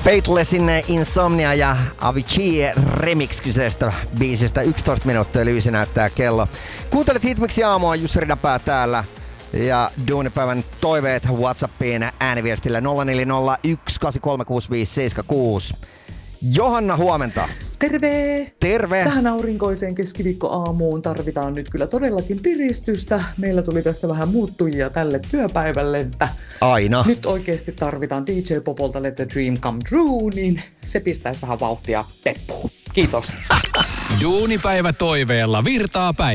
Faithlessin Insomnia ja Avicii remix kyseisestä biisistä. 11 minuuttia yli 9 näyttää kello. Kuuntelet Hitmixin aamua, Jussi Ridapää täällä. Ja duunipäivän toiveet WhatsAppiin ääniviestillä 0401836576. Johanna, huomenta. Terve! Terve! Tähän aurinkoiseen keskiviikkoaamuun tarvitaan nyt kyllä todellakin piristystä. Meillä tuli tässä vähän muuttujia tälle työpäivälle, että aina. Nyt oikeasti tarvitaan DJ Popolta Let the Dream Come True, niin se pistäisi vähän vauhtia peppuun. Kiitos. Duunipäivä toiveella virtaa päivä.